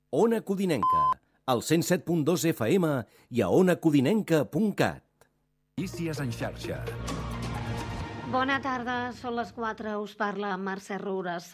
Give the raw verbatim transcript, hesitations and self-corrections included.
Ona Codinenca, al cent set punt dos F M i a ona codinenca punt cat. Notícies en xarxa. Bona tarda, són les quatre, us parla Mercè Roures.